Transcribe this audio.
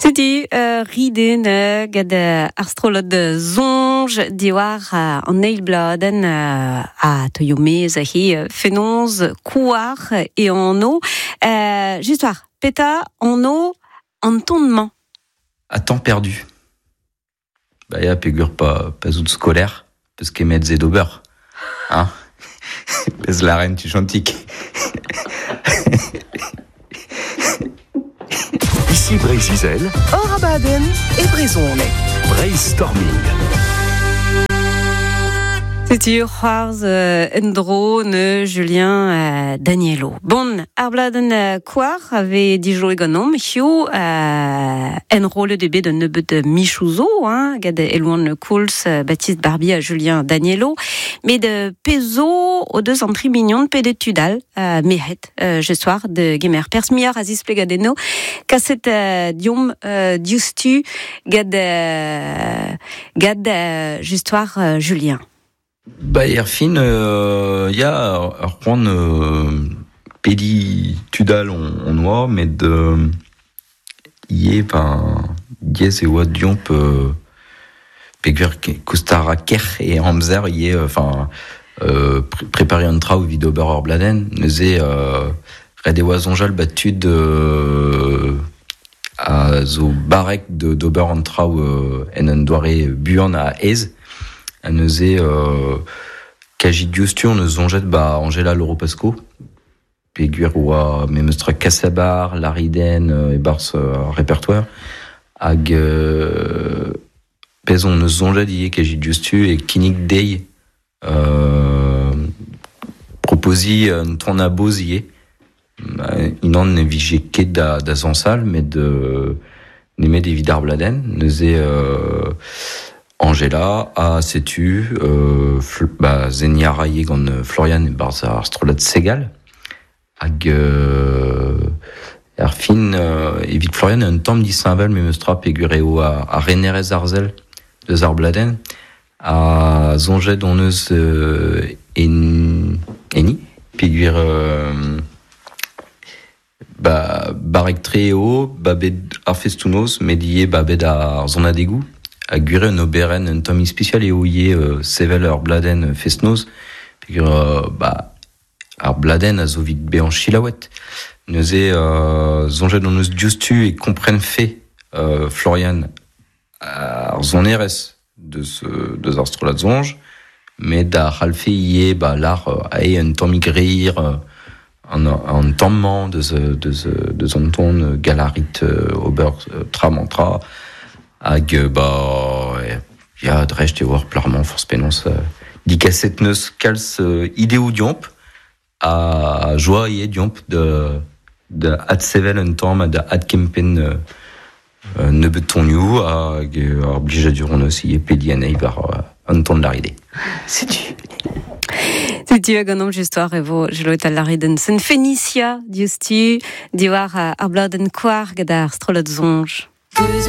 Tudi riden gad astrolod zonj diwar an eilbladen a toyomez hi fenonz kouar e an o. Just war, peta an o an tonnement. À temps perdu. Bah ya pegur pas out scolaire, parce que met zé d'ober. Hein? Pez la reine tu chantique. Ici Brézizel, Orabaden et Brezone. Brainstorming. C'est Juarz Endro ne Julien Danielo. Bon, arbladen kouar avait dijo eganom hiu en rôle de de nebet Michouzo, hein, gade eloan Kouls Baptiste Barbier à Julien Danielo, mais de peso aux deux entrées mignonnes pe de tudal mehet je soir de gemer persmiar Aziz Plegadeno kasset diom diustu gade justoir Julien. Bah, Erfin, ya Juan Pedi Tudal on noir, mais de yes et wat diomp peguer Kostara Ker et Hamzer préparer un trau vidober Orbladen neuze red oazonjal battud à zo barek de dober an trau en un doare buan à Ez. À neuze kajit diustu on eus onjet Angela Loropasco peguer oa memestra Kassabar, Lariden et bars répertoire hag pez on eus onjet ie kajit diustu et kinik dei proposi un tournaboz ie inan ne vije ket da zansal met de nemet evit ar bladen neuze Angela a setu Zeniara gant Florian et barza Astrolad Segal hag fin evit Florian un tamm distinval memestra pegureo a Renerez Arzel de Zarbladen a zonjet on eus eni pegur barek treo babed ar festounoz medie babed ar zon adegou a gure un oberen un tamm spécial e oie sevel ar bladen festnoz pegur ar bladen a zo vit be an chilawet neuze zonjet on eus diustu e kompren fe Florian ar zon erez deus ar strolad zonj met da c'halfe ie l'ar a un tamm igreir an tammant deus an ton galarit ober tramantra hag ya drecht e war plarman force penons dikaset neus kalz ideo diomp a joa ie diomp de ad sevel un tamm da ad kempen nebet tonioù hag ar blijadur eus ie pedi anei war an ton laride. C'est tu ganom justoire evo jeloet al lariden sen Fenicia diustu diwar ar bladen kouar gada ar strolad zonj.